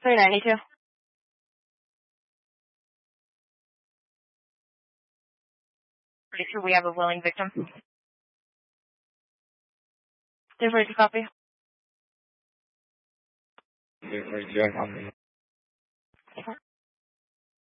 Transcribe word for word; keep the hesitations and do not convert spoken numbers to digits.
three ninety-two. Pretty sure we have a willing victim. There's ready to copy. There's ready to copy.